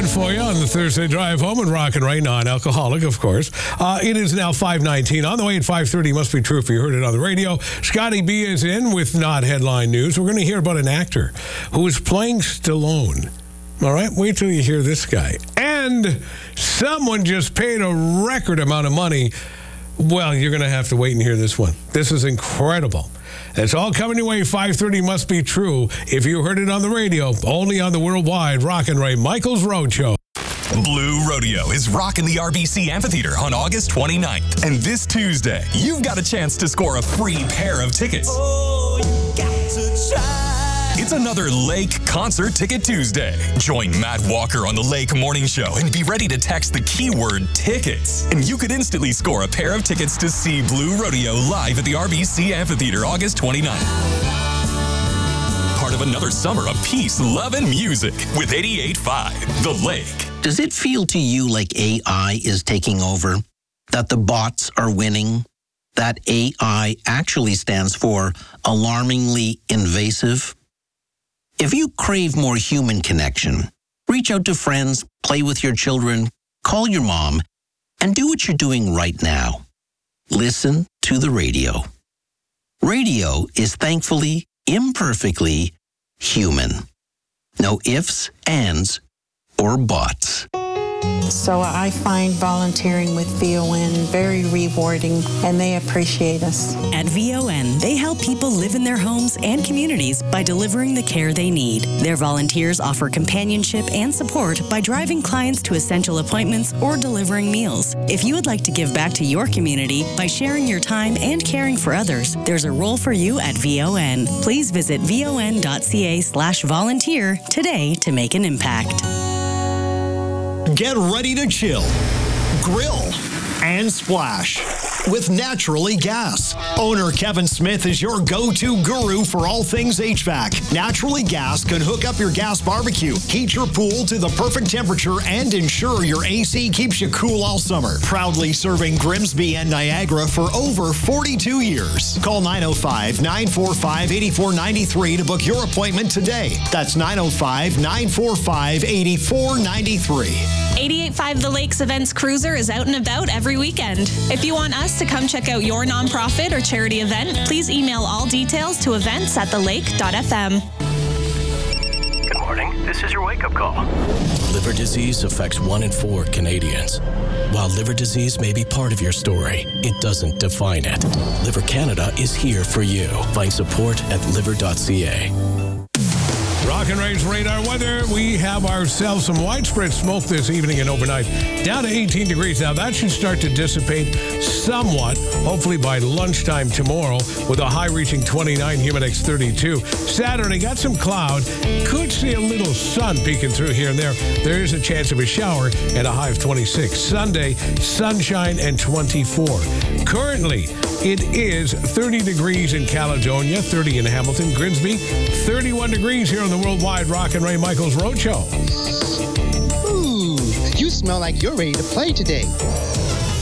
for you on the Thursday drive home and Rock and Ray, non-alcoholic, of course. It is now 5:19. On the way at 5:30, must be true if you heard it on the radio. Scotty B is in with not headline news. We're going to hear about an actor who is playing Stallone. All right, wait till you hear this guy. And someone just paid a record amount of money. Well, you're going to have to wait and hear this one. This is incredible. It's all coming your way. 5:30 must be true. If you heard it on the radio, only on the worldwide Rock and Ray Michaels Roadshow. Blue Rodeo is rocking the RBC Amphitheater on August 29th. And this Tuesday, you've got a chance to score a free pair of tickets. Oh, you got to try. It's another Lake Concert Ticket Tuesday. Join Matt Walker on the Lake Morning Show and be ready to text the keyword tickets. And you could instantly score a pair of tickets to see Blue Rodeo live at the RBC Amphitheater August 29th. Part of another summer of peace, love, and music with 88.5 The Lake. Does it feel to you like AI is taking over? That the bots are winning? That AI actually stands for alarmingly invasive? If you crave more human connection, reach out to friends, play with your children, call your mom, and do what you're doing right now. Listen to the radio. Radio is thankfully, imperfectly human. No ifs, ands, or buts. So I find volunteering with VON very rewarding, and they appreciate us. At VON, they help people live in their homes and communities by delivering the care they need. Their volunteers offer companionship and support by driving clients to essential appointments or delivering meals. If you would like to give back to your community by sharing your time and caring for others, there's a role for you at VON. Please visit von.ca/volunteer today to make an impact. Get ready to chill, grill, and splash with Naturally Gas. Owner Kevin Smith is your go-to guru for all things HVAC. Naturally Gas can hook up your gas barbecue, heat your pool to the perfect temperature, and ensure your AC keeps you cool all summer. Proudly serving Grimsby and Niagara for over 42 years. Call 905-945-8493 to book your appointment today. That's 905-945-8493. 88.5 The Lakes Events Cruiser is out and about every weekend. If you want us to come check out your nonprofit or charity event, please email all details to events@thelake.fm. Good morning. This is your wake-up call. Liver disease affects 1 in 4 Canadians. While liver disease may be part of your story, it doesn't define it. Liver Canada is here for you. Find support at liver.ca. Rock and Ray's radar weather. We have ourselves some widespread smoke this evening and overnight. Down to 18 degrees. Now, that should start to dissipate somewhat, hopefully by lunchtime tomorrow, with a high reaching 29, Humidex 32. Saturday, got some cloud. Could see a little sun peeking through here and there. There is a chance of a shower and a high of 26. Sunday, sunshine and 24. Currently, it is 30 degrees in Caledonia, 30 in Hamilton, Grimsby, 31 degrees here on the Worldwide Rock and Ray Michaels Roadshow. Ooh, you smell like you're ready to play today.